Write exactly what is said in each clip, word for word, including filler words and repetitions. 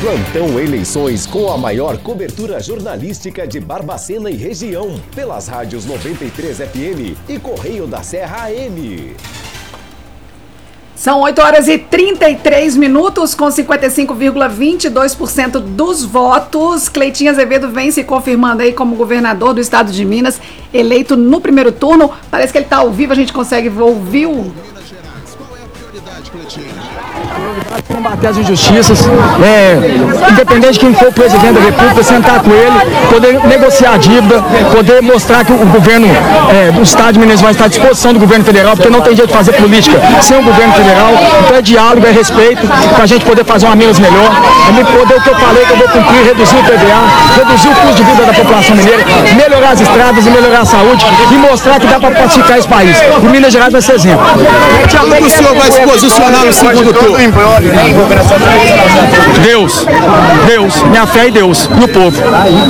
Plantão Eleições com a maior cobertura jornalística de Barbacena e região, pelas rádios noventa e três F M e Correio da Serra A M. São oito horas e trinta e três minutos, com cinquenta e cinco vírgula vinte e dois por cento dos votos. Cleitinho Azevedo vem se confirmando aí como governador do estado de Minas, eleito no primeiro turno. Parece que ele está ao vivo, a gente consegue ouvir o... Combater as injustiças, é, independente de quem for o presidente da República, sentar com ele, poder negociar a dívida, poder mostrar que o governo é, do estado de Minas vai estar à disposição do governo federal, porque não tem jeito de fazer política sem o governo federal. Então é diálogo, é respeito, para a gente poder fazer uma Minas melhor, é me poder o que eu falei que eu vou cumprir, reduzir o P V A, reduzir o custo de vida da população mineira, melhorar as estradas e melhorar a saúde e mostrar que dá para pacificar esse país. E Minas Gerais vai ser exemplo. Como o senhor vai se posicionar no segundo turno? Deus, Deus, minha fé em Deus, no povo.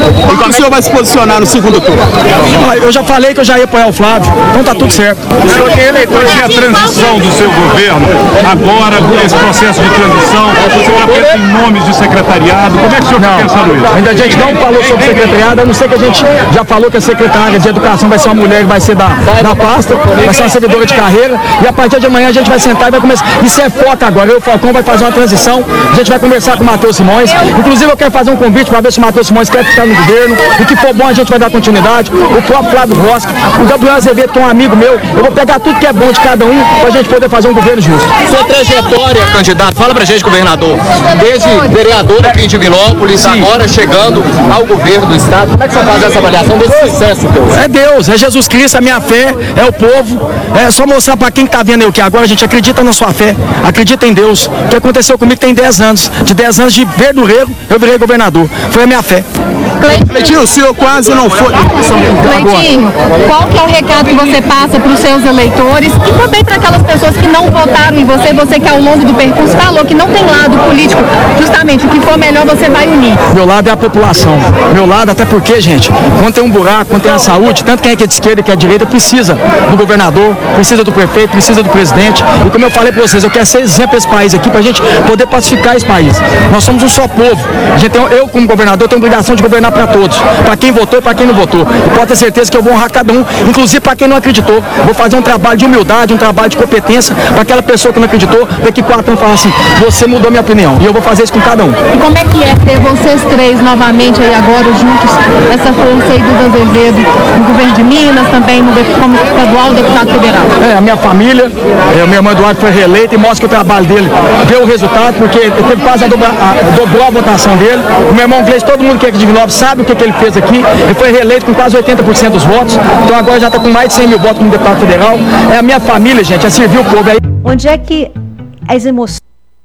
E como o senhor vai se posicionar no segundo turno? Eu já falei que eu já ia apoiar o Flávio, então tá tudo certo. O senhor tem eleitores e a transição do seu governo, agora, esse processo de transição, o senhor já pensa em nomes de secretariado, como é que o senhor está pensando isso? Ainda a gente não falou sobre secretariado, a não ser que a gente já falou que a secretária de educação vai ser uma mulher que vai ser da, da pasta, vai ser uma servidora de carreira, e a partir de amanhã a gente vai sentar e vai começar. Isso é foto agora, eu e o Falcão vai fazer uma transição, a gente vai conversar com o Matheus Simões, inclusive eu quero fazer um convite para ver se o Matheus Simões quer ficar no governo, e que for bom a gente vai dar continuidade, o próprio Flávio Rosca, o Gabriel Azevedo, que é um amigo meu, eu vou pegar tudo que é bom de cada um para a gente poder fazer um governo justo. Sua trajetória, candidato, fala pra gente, governador, desde vereador aqui em Divinópolis, sim, agora chegando ao governo do estado, como é que você faz essa avaliação desse sucesso, Deus? É Deus, é Jesus Cristo, a minha fé, é o povo, é só mostrar para quem está vendo eu que agora a gente acredita na sua fé, acredita em Deus. O que aconteceu comigo tem dez anos, de dez anos de verdureiro, eu virei governador, foi a minha fé. Cleitinho, o senhor quase não foi. Cleitinho, qual que é o recado que você passa para os seus eleitores e também para aquelas pessoas que não votaram em você, você que ao longo do percurso falou que não tem lado político, justamente o que for melhor você vai unir? Meu lado é a população, meu lado até porque, gente, quando tem um buraco, quando tem a saúde, tanto quem é que é de esquerda e quem é de direita precisa do governador, precisa do prefeito, precisa do presidente, e como eu falei para vocês, eu quero ser exemplo desse país aqui para a gente poder pacificar esse país. Nós somos um só povo, a gente tem, eu como governador tenho a obrigação de governar para todos, para quem votou e para quem não votou, e pode ter certeza que eu vou honrar cada um, inclusive para quem não acreditou, vou fazer um trabalho de humildade, um trabalho de competência para aquela pessoa que não acreditou, daqui quatro anos falar assim, você mudou minha opinião, e eu vou fazer isso com cada um. E como é que é ter vocês três novamente aí agora juntos, essa força aí do Azevedo, no governo de Minas, também no como estadual, deputado federal? É, a minha família, é, o meu irmão Eduardo foi reeleito e mostra que o trabalho dele deu o resultado, porque ele teve quase a dobra, a, dobrou a votação dele. O meu irmão Gleice, todo mundo que é aqui de Divinópolis sabe o que, que ele fez aqui, ele foi reeleito com quase oitenta por cento dos votos, então agora já está com mais de cem mil votos como deputado federal. É a minha família, gente, é servir o povo aí. Onde é que as emoções...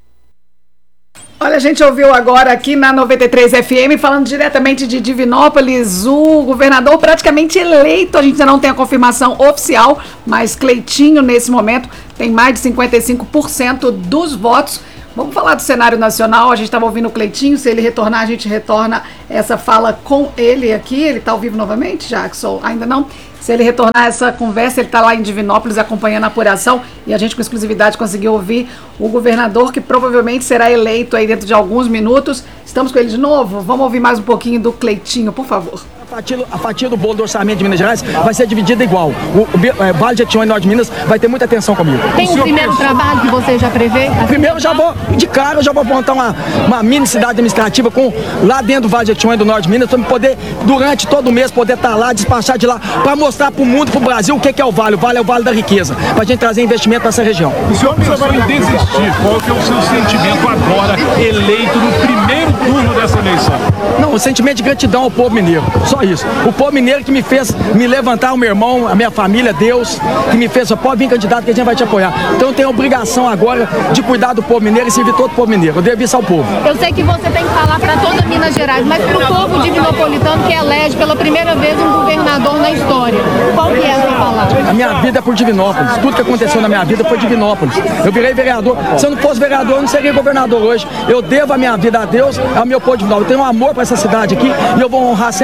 Olha, a gente ouviu agora aqui na noventa e três F M, falando diretamente de Divinópolis, o governador praticamente eleito, a gente ainda não tem a confirmação oficial, mas Cleitinho, nesse momento, tem mais de cinquenta e cinco por cento dos votos. Vamos falar do cenário nacional, a gente estava ouvindo o Cleitinho, se ele retornar, a gente retorna essa fala com ele aqui. Ele está ao vivo novamente, Jackson? Ainda não? Se ele retornar essa conversa, ele está lá em Divinópolis acompanhando a apuração e a gente com exclusividade conseguiu ouvir o governador que provavelmente será eleito aí dentro de alguns minutos. Estamos com ele de novo? Vamos ouvir mais um pouquinho do Cleitinho, por favor. A fatia, a fatia do bolo do orçamento de Minas Gerais vai ser dividida igual. O, o é, Vale de Jequitinhonha e Norte de Minas vai ter muita atenção comigo. Tem um primeiro trabalho que você já prevê? Primeiro, já vou, de cara, eu já vou montar uma, uma mini cidade administrativa com, lá dentro do Vale de Jequitinhonha e do Norte de Minas, para poder, durante todo o mês, poder estar lá, despachar de lá, para mostrar para o mundo, para o Brasil, o que é o Vale. O Vale é o Vale da riqueza, para a gente trazer investimento para essa região. O senhor pensou em desistir? Qual que é o seu sentimento agora, eleito no primeiro turno dessa eleição? Não, o sentimento de gratidão ao povo mineiro, só isso. O povo mineiro que me fez me levantar, o meu irmão, a minha família, Deus, que me fez, pode vir candidato que a gente vai te apoiar. Então eu tenho a obrigação agora de cuidar do povo mineiro e servir todo o povo mineiro. Eu devo isso ao povo. Eu sei que você tem que falar para toda Minas Gerais, mas para o povo divinopolitano que elege pela primeira vez um governador na história, qual que é a sua palavra? A minha vida é por Divinópolis. Tudo que aconteceu na minha vida foi Divinópolis. Eu virei vereador. Se eu não fosse vereador, eu não seria governador hoje. Eu devo a minha vida a Deus, ao meu povo de Divinópolis. Eu tenho um amor para essa cidade aqui e eu vou honrar sempre essa cidade.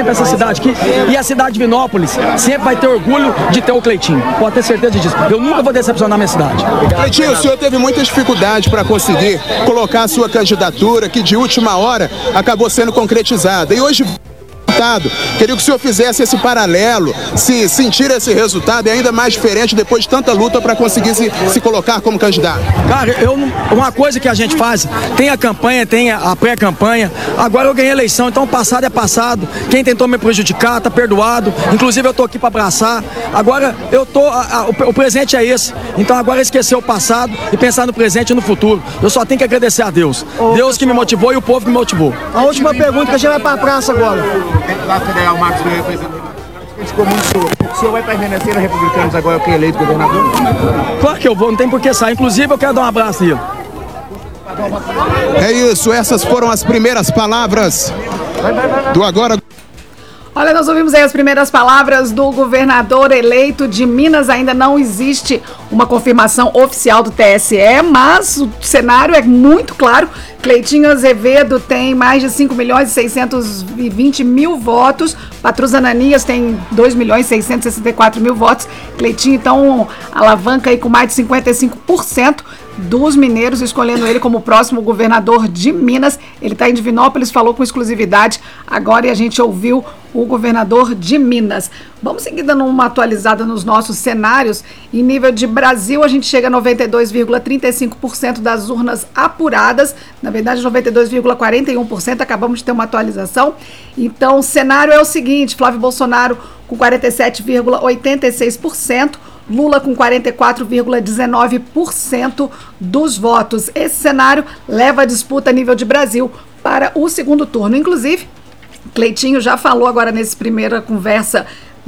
cidade. Que, e a cidade de Divinópolis sempre vai ter orgulho de ter o Cleitinho. Pode ter certeza disso. Eu nunca vou decepcionar minha cidade. Cleitinho, o senhor teve muita dificuldade para conseguir colocar a sua candidatura, que de última hora acabou sendo concretizada. E hoje... Queria que o senhor fizesse esse paralelo, se sentir esse resultado é ainda mais diferente depois de tanta luta para conseguir se, se colocar como candidato. Cara, eu, uma coisa que a gente faz, tem a campanha, tem a pré-campanha, agora eu ganhei a eleição, então o passado é passado, quem tentou me prejudicar tá perdoado, inclusive eu tô aqui para abraçar, agora eu tô, a, a, o, o presente é esse, então agora esquecer o passado e pensar no presente e no futuro, eu só tenho que agradecer a Deus, Deus que me motivou e o povo que me motivou. A última pergunta que a gente vai para a praça agora. Deputado federal Marcos Guerreiro, presidente. O senhor vai permanecer na Republicanos agora que é eleito governador? Claro que eu vou, não tem por que sair. Inclusive, eu quero dar um abraço nele. É isso, essas foram as primeiras palavras do agora. Olha, nós ouvimos aí as primeiras palavras do governador eleito de Minas. Ainda não existe uma confirmação oficial do T S E, mas o cenário é muito claro. Cleitinho Azevedo tem mais de cinco milhões e seiscentos e vinte mil votos. Patrus Ananias tem dois milhões e seiscentos e sessenta e quatro mil votos. Cleitinho, então, alavanca aí com mais de cinquenta e cinco por cento dos mineiros, escolhendo ele como próximo governador de Minas. Ele está em Divinópolis, falou com exclusividade agora e a gente ouviu o governador de Minas. Vamos seguir dando uma atualizada nos nossos cenários. Em nível de Brasil, a gente chega a noventa e dois vírgula trinta e cinco por cento das urnas apuradas. Na verdade, noventa e dois vírgula quarenta e um por cento. Acabamos de ter uma atualização. Então, o cenário é o seguinte: Flávio Bolsonaro com quarenta e sete vírgula oitenta e seis por cento. Lula com quarenta e quatro vírgula dezenove por cento dos votos. Esse cenário leva a disputa a nível de Brasil para o segundo turno. Inclusive, Cleitinho já falou agora nessa primeira conversa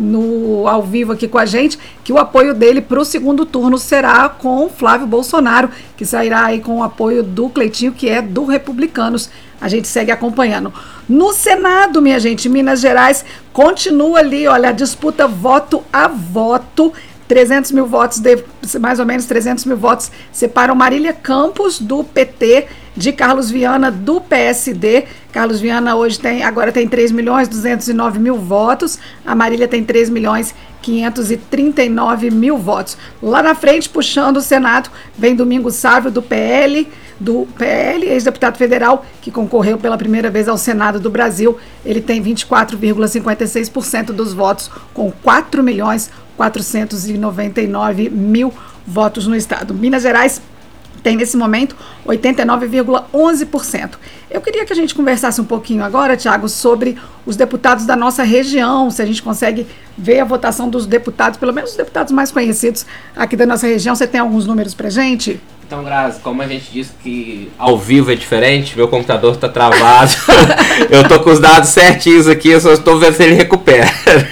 no, ao vivo aqui com a gente, que o apoio dele para o segundo turno será com Flávio Bolsonaro, que sairá aí com o apoio do Cleitinho, que é do Republicanos. A gente segue acompanhando. No Senado, minha gente, Minas Gerais, continua ali, olha, a disputa voto a voto. trezentos mil votos, de, mais ou menos trezentos mil votos, separam Marília Campos do P T de Carlos Viana do P S D. Carlos Viana hoje tem, agora tem três milhões e duzentos e nove mil votos, a Marília tem três milhões e quinhentos e trinta e nove mil votos. Lá na frente, puxando o Senado, vem Domingos Sávio do P L, do P L, ex-deputado federal, que concorreu pela primeira vez ao Senado do Brasil. Ele tem vinte e quatro vírgula cinquenta e seis por cento dos votos, com quatro milhões quatrocentos e noventa e nove mil votos no estado. Minas Gerais tem, nesse momento, oitenta e nove vírgula onze por cento. Eu queria que a gente conversasse um pouquinho agora, Thiago, sobre os deputados da nossa região, se a gente consegue ver a votação dos deputados, pelo menos os deputados mais conhecidos aqui da nossa região. Você tem alguns números pra gente? Então, Grazi, como a gente disse que ao vivo é diferente, meu computador está travado. Eu tô com os dados certinhos aqui, eu só estou vendo se ele recupera.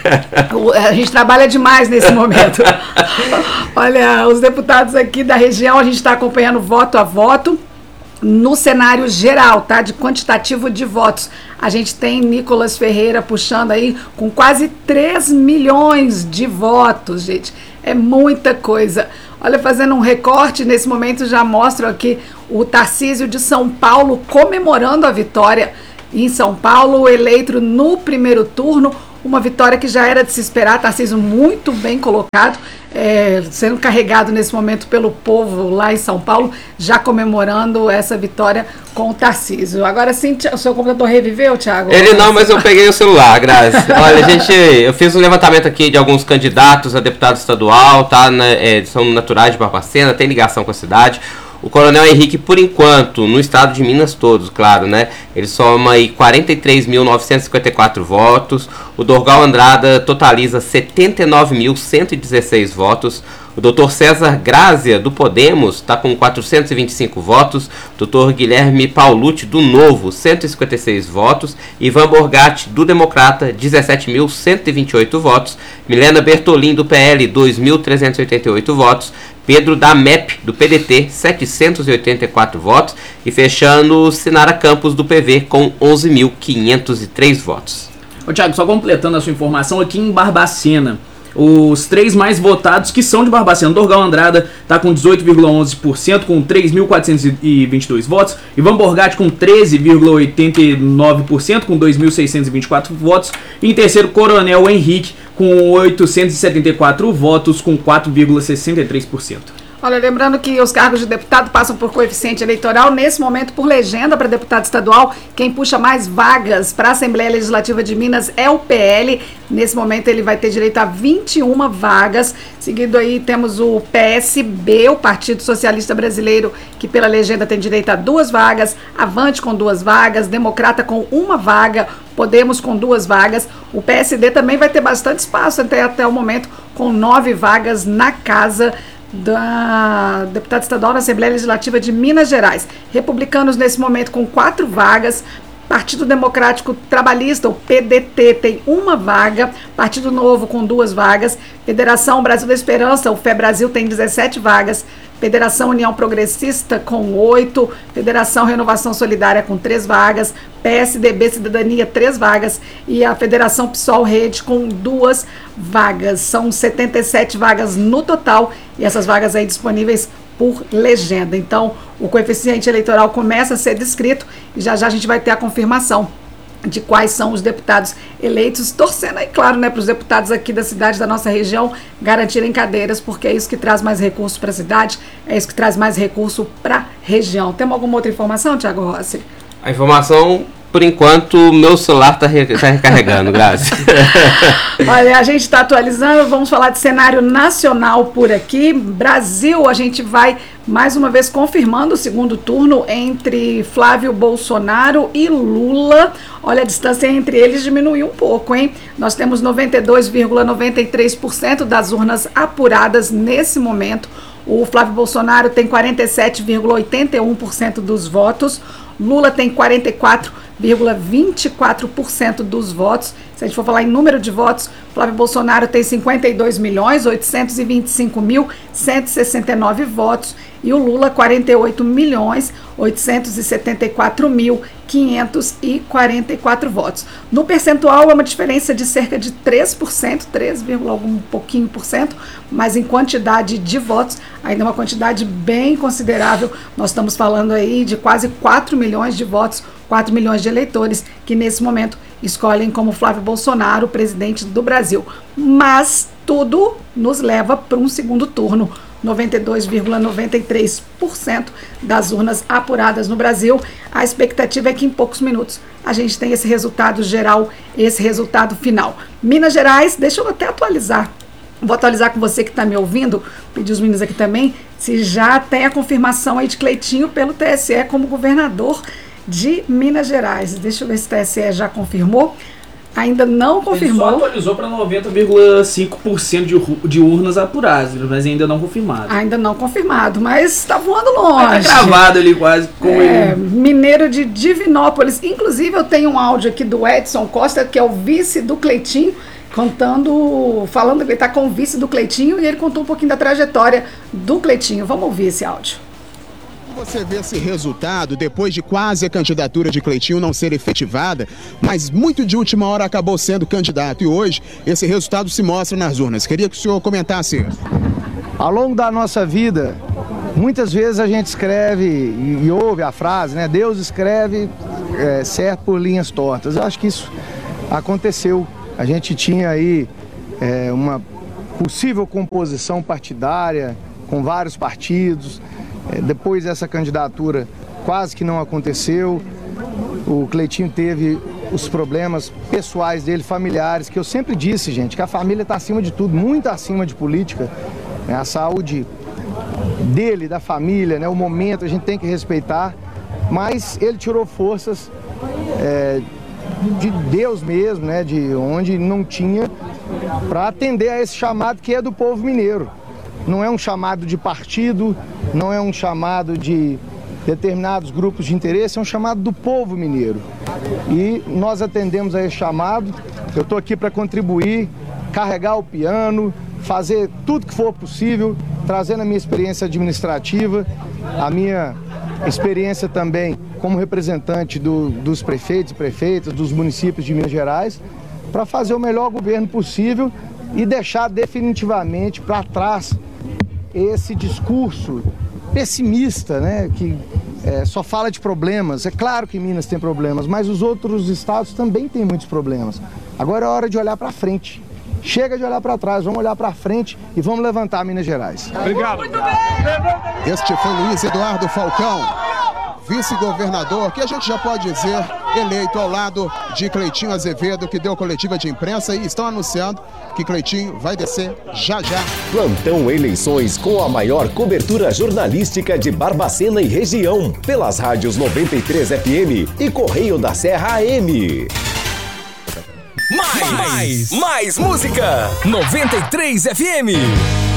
A gente trabalha demais nesse momento. Olha, os deputados aqui da região, a gente está acompanhando voto a voto. No cenário geral, tá? De quantitativo de votos, a gente tem Nicolas Ferreira puxando aí com quase três milhões de votos, gente. É muita coisa. Olha, fazendo um recorte, nesse momento já mostro aqui o Tarcísio de São Paulo comemorando a vitória em São Paulo, eleito no primeiro turno. Uma vitória que já era de se esperar, Tarcísio muito bem colocado, é, sendo carregado nesse momento pelo povo lá em São Paulo, já comemorando essa vitória com o Tarcísio. Agora sim, o seu computador reviveu, Thiago? Ele não, mas eu peguei o celular, Grazi. Olha, gente, eu fiz um levantamento aqui de alguns candidatos a deputado estadual, tá? É, são naturais de Barbacena, tem ligação com a cidade. O Coronel Henrique, por enquanto, no estado de Minas todos, claro, né? Ele soma aí quarenta e três mil novecentos e cinquenta e quatro votos. O Dorgal Andrada totaliza setenta e nove mil cento e dezesseis votos. O doutor César Grazia, do Podemos, está com quatrocentos e vinte e cinco votos. doutor Guilherme Paulucci, do Novo, cento e cinquenta e seis votos. Ivan Borgatti, do Democrata, dezessete mil cento e vinte e oito votos. Milena Bertolin, do P L, dois mil trezentos e oitenta e oito votos. Pedro da M E P, do P D T, setecentos e oitenta e quatro votos. E fechando, Sinara Campos, do P V, com onze mil quinhentos e três votos. Ô, Thiago, só completando a sua informação, aqui em Barbacena, os três mais votados, que são de Barbacena. Dorgal Andrada está com dezoito vírgula onze por cento, com três mil quatrocentos e vinte e dois votos. Ivan Borgatti com treze vírgula oitenta e nove por cento, com dois mil seiscentos e vinte e quatro votos. E em terceiro, Coronel Henrique, com oitocentos e setenta e quatro votos, com quatro vírgula sessenta e três por cento. Olha, lembrando que os cargos de deputado passam por coeficiente eleitoral, nesse momento por legenda para deputado estadual. Quem puxa mais vagas para a Assembleia Legislativa de Minas é o P L. Nesse momento ele vai ter direito a vinte e uma vagas. Seguido aí temos o P S B, o Partido Socialista Brasileiro, que pela legenda tem direito a duas vagas. Avante com duas vagas, Democrata com uma vaga, Podemos com duas vagas. O P S D também vai ter bastante espaço até, até o momento, com nove vagas na casa da deputada estadual na Assembleia Legislativa de Minas Gerais. Republicanos nesse momento com quatro vagas. Partido Democrático Trabalhista, o P D T, tem uma vaga. Partido Novo com duas vagas. Federação Brasil da Esperança, o FEBrasil, tem dezessete vagas. Federação União Progressista com oito. Federação Renovação Solidária com três vagas. P S D B Cidadania, três vagas. E a Federação PSOL Rede com duas vagas. São setenta e sete vagas no total. E essas vagas aí disponíveis por legenda. Então, o coeficiente eleitoral começa a ser descrito e já já a gente vai ter a confirmação de quais são os deputados eleitos, torcendo aí, claro, né, para os deputados aqui da cidade, da nossa região, garantirem cadeiras, porque é isso que traz mais recursos para a cidade, é isso que traz mais recurso para a região. Temos alguma outra informação, Thiago Rossi? A informação, por enquanto, meu celular está re tá recarregando, Grazi. Olha, a gente está atualizando, vamos falar de cenário nacional por aqui. Brasil, a gente vai mais uma vez confirmando o segundo turno entre Flávio Bolsonaro e Lula. Olha, a distância entre eles diminuiu um pouco, hein? Nós temos noventa e dois vírgula noventa e três por cento das urnas apuradas nesse momento. O Flávio Bolsonaro tem quarenta e sete vírgula oitenta e um por cento dos votos. Lula tem quarenta e quatro vírgula vinte e quatro por cento dos votos. Se a gente for falar em número de votos, Flávio Bolsonaro tem cinquenta e dois milhões oitocentos e vinte e cinco mil cento e sessenta e nove votos e o Lula quarenta e oito milhões oitocentos e setenta e quatro mil quinhentos e quarenta e quatro votos. No percentual é uma diferença de cerca de três por cento, três, algum pouquinho por cento, mas em quantidade de votos, ainda é uma quantidade bem considerável. Nós estamos falando aí de quase quatro milhões de votos, quatro milhões de eleitores que nesse momento escolhem como Flávio Bolsonaro o presidente do Brasil. Mas tudo nos leva para um segundo turno. noventa e dois vírgula noventa e três por cento das urnas apuradas no Brasil. A expectativa é que em poucos minutos a gente tenha esse resultado geral, esse resultado final. Minas Gerais, deixa eu até atualizar. Vou atualizar com você que está me ouvindo, pedir os meninos aqui também, se já tem a confirmação aí de Cleitinho pelo T S E como governador de Minas Gerais. Deixa eu ver se o T S E já confirmou. Ainda não confirmou. Ele só atualizou para noventa vírgula cinco por cento de, de urnas apuradas, mas ainda não confirmado. Ainda não confirmado, mas está voando longe. Está gravado ali quase com é, ele. Mineiro de Divinópolis. Inclusive eu tenho um áudio aqui do Edson Costa, que é o vice do Cleitinho, contando, falando que ele está com o vice do Cleitinho e ele contou um pouquinho da trajetória do Cleitinho. Vamos ouvir esse áudio. Você vê esse resultado depois de quase a candidatura de Cleitinho não ser efetivada, mas muito de última hora acabou sendo candidato e hoje esse resultado se mostra nas urnas. Queria que o senhor comentasse isso. Ao longo da nossa vida, muitas vezes a gente escreve e, e ouve a frase, né? Deus escreve é, certo por linhas tortas. Eu acho que isso aconteceu. A gente tinha aí é, uma possível composição partidária com vários partidos. Depois essa candidatura quase que não aconteceu. O Cleitinho teve os problemas pessoais dele, familiares, que eu sempre disse, gente, que a família está acima de tudo, muito acima de política. Né? A saúde dele, da família, né? O momento a gente tem que respeitar, mas ele tirou forças é, de Deus mesmo, né? De onde não tinha, para atender a esse chamado que é do povo mineiro. Não é um chamado de partido, não é um chamado de determinados grupos de interesse, é um chamado do povo mineiro. E nós atendemos a esse chamado. Eu estou aqui para contribuir, carregar o piano, fazer tudo que for possível, trazendo a minha experiência administrativa, a minha experiência também como representante do, dos prefeitos e prefeitas, dos municípios de Minas Gerais, para fazer o melhor governo possível, e deixar definitivamente para trás esse discurso pessimista, né, que é, só fala de problemas. É claro que Minas tem problemas, mas os outros estados também têm muitos problemas. Agora é hora de olhar para frente. Chega de olhar para trás, vamos olhar para frente e vamos levantar Minas Gerais. Obrigado. Este foi Luiz Eduardo Falcão, vice-governador, que a gente já pode dizer eleito ao lado de Cleitinho Azevedo, que deu coletiva de imprensa, e estão anunciando que Cleitinho vai descer já já. Plantão Eleições com a maior cobertura jornalística de Barbacena e região, pelas rádios noventa e três F M e Correio da Serra A M. Mais, mais, mais música. noventa e três F M.